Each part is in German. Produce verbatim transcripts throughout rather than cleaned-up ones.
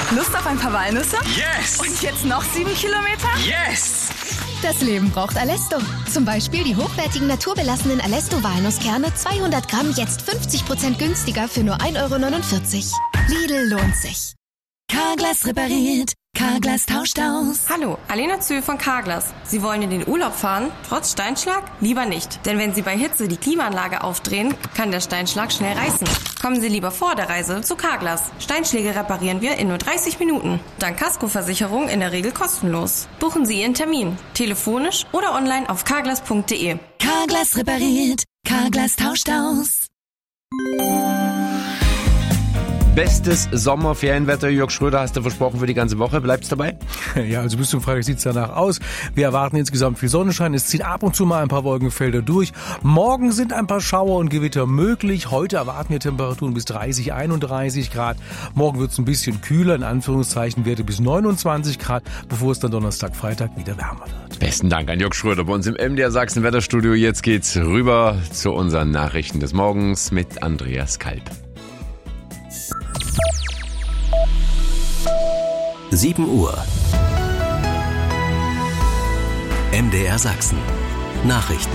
Lust auf ein paar Walnüsse? Yes! Und jetzt noch sieben Kilometer? Yes! Das Leben braucht Alesto. Zum Beispiel die hochwertigen naturbelassenen Alesto-Walnusskerne zweihundert Gramm jetzt fünfzig Prozent günstiger für nur ein Euro neunundvierzig. Lidl lohnt sich. Carglass repariert. Carglass tauscht aus. Hallo, Alena Zühl von Carglass. Sie wollen in den Urlaub fahren? Trotz Steinschlag? Lieber nicht. Denn wenn Sie bei Hitze die Klimaanlage aufdrehen, kann der Steinschlag schnell reißen. Kommen Sie lieber vor der Reise zu Carglass. Steinschläge reparieren wir in nur dreißig Minuten. Dank Kaskoversicherung in der Regel kostenlos. Buchen Sie Ihren Termin. Telefonisch oder online auf carglass punkt de. Carglass repariert. Carglass tauscht aus. Bestes Sommerferienwetter, Jörg Schröder, hast du versprochen für die ganze Woche. Bleibt's dabei? Ja, also bis zum Freitag sieht's danach aus. Wir erwarten insgesamt viel Sonnenschein. Es ziehen ab und zu mal ein paar Wolkenfelder durch. Morgen sind ein paar Schauer und Gewitter möglich. Heute erwarten wir Temperaturen bis dreißig, einunddreißig Grad. Morgen wird's ein bisschen kühler, in Anführungszeichen Werte bis neunundzwanzig Grad, bevor es dann Donnerstag, Freitag wieder wärmer wird. Besten Dank an Jörg Schröder bei uns im M D R Sachsen Wetterstudio. Jetzt geht's rüber zu unseren Nachrichten des Morgens mit Andreas Kalb. sieben Uhr. M D R Sachsen. Nachrichten.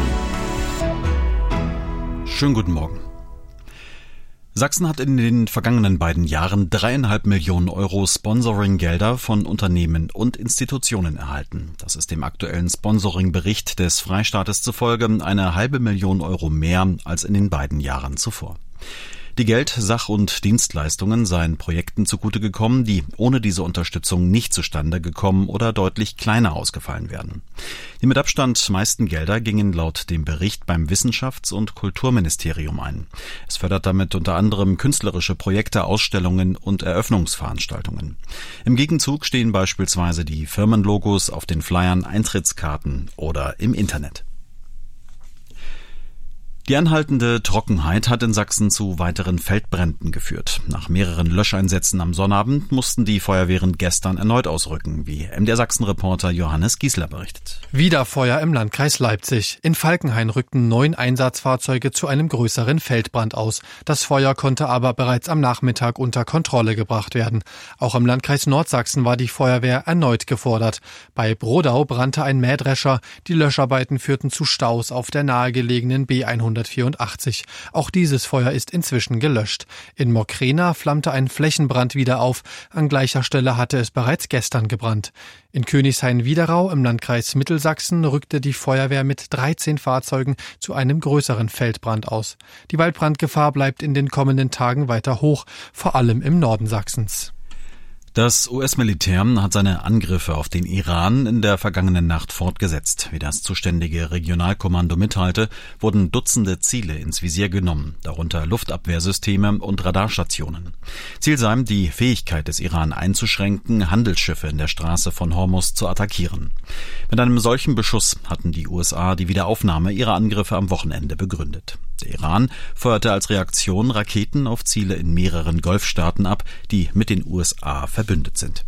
Schönen guten Morgen. Sachsen hat in den vergangenen beiden Jahren dreieinhalb Millionen Euro Sponsoring-Gelder von Unternehmen und Institutionen erhalten. Das ist dem aktuellen Sponsoring-Bericht des Freistaates zufolge eine halbe Million Euro mehr als in den beiden Jahren zuvor. Die Geld-, Sach- und Dienstleistungen seien Projekten zugute gekommen, die ohne diese Unterstützung nicht zustande gekommen oder deutlich kleiner ausgefallen wären. Die mit Abstand meisten Gelder gingen laut dem Bericht beim Wissenschafts- und Kulturministerium ein. Es fördert damit unter anderem künstlerische Projekte, Ausstellungen und Eröffnungsveranstaltungen. Im Gegenzug stehen beispielsweise die Firmenlogos auf den Flyern, Eintrittskarten oder im Internet. Die anhaltende Trockenheit hat in Sachsen zu weiteren Feldbränden geführt. Nach mehreren Löscheinsätzen am Sonnabend mussten die Feuerwehren gestern erneut ausrücken, wie M D R Sachsen-Reporter Johannes Giesler berichtet. Wieder Feuer im Landkreis Leipzig. In Falkenhain rückten neun Einsatzfahrzeuge zu einem größeren Feldbrand aus. Das Feuer konnte aber bereits am Nachmittag unter Kontrolle gebracht werden. Auch im Landkreis Nordsachsen war die Feuerwehr erneut gefordert. Bei Brodau brannte ein Mähdrescher. Die Löscharbeiten führten zu Staus auf der nahegelegenen B hundertvierundachtzig. Auch dieses Feuer ist inzwischen gelöscht. In Mokrena flammte ein Flächenbrand wieder auf. An gleicher Stelle hatte es bereits gestern gebrannt. In Königshain-Wiederau im Landkreis Mittelsachsen rückte die Feuerwehr mit dreizehn Fahrzeugen zu einem größeren Feldbrand aus. Die Waldbrandgefahr bleibt in den kommenden Tagen weiter hoch, vor allem im Norden Sachsens. Das U S-Militär hat seine Angriffe auf den Iran in der vergangenen Nacht fortgesetzt. Wie das zuständige Regionalkommando mitteilte, wurden Dutzende Ziele ins Visier genommen, darunter Luftabwehrsysteme und Radarstationen. Ziel sei, die Fähigkeit des Iran einzuschränken, Handelsschiffe in der Straße von Hormuz zu attackieren. Mit einem solchen Beschuss hatten die U S A die Wiederaufnahme ihrer Angriffe am Wochenende begründet. Der Iran feuerte als Reaktion Raketen auf Ziele in mehreren Golfstaaten ab, die mit den U S A verbündet sind.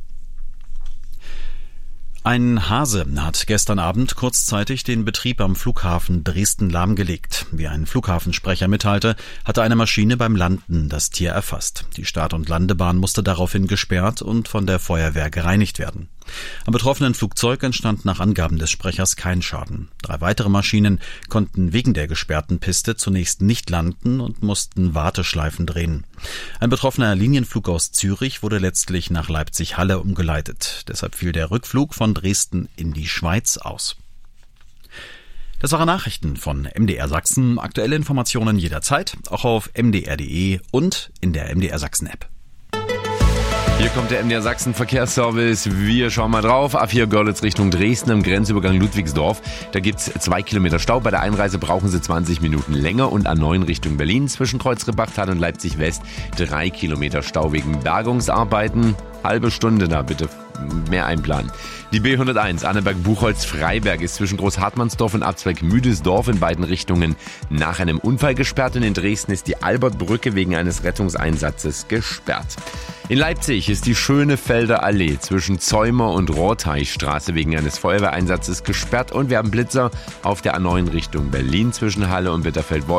Ein Hase hat gestern Abend kurzzeitig den Betrieb am Flughafen Dresden lahmgelegt. Wie ein Flughafensprecher mitteilte, hatte eine Maschine beim Landen das Tier erfasst. Die Start- und Landebahn musste daraufhin gesperrt und von der Feuerwehr gereinigt werden. Am betroffenen Flugzeug entstand nach Angaben des Sprechers kein Schaden. Drei weitere Maschinen konnten wegen der gesperrten Piste zunächst nicht landen und mussten Warteschleifen drehen. Ein betroffener Linienflug aus Zürich wurde letztlich nach Leipzig-Halle umgeleitet. Deshalb fiel der Rückflug von Dresden in die Schweiz aus. Das waren Nachrichten von M D R Sachsen. Aktuelle Informationen jederzeit, auch auf m d r punkt d e und in der M D R Sachsen App. Hier kommt der M D R Sachsen Verkehrsservice. Wir schauen mal drauf. A vier Görlitz Richtung Dresden im Grenzübergang Ludwigsdorf. Da gibt's zwei Kilometer Stau. Bei der Einreise brauchen Sie zwanzig Minuten länger. Und A neun Richtung Berlin zwischen Kreuzrebachtal und Leipzig West drei Kilometer Stau wegen Bergungsarbeiten. Halbe Stunde da bitte mehr einplanen. Die B hunderteins Anneberg-Buchholz-Freiberg ist zwischen Großhartmannsdorf und Abzweig Müdesdorf in beiden Richtungen nach einem Unfall gesperrt. Und in Dresden ist die Albertbrücke wegen eines Rettungseinsatzes gesperrt. In Leipzig ist die Schönefelder Allee zwischen Zäumer und Rohrteichstraße wegen eines Feuerwehreinsatzes gesperrt. Und wir haben Blitzer auf der A neun Richtung Berlin zwischen Halle und Bitterfeld-Wolf.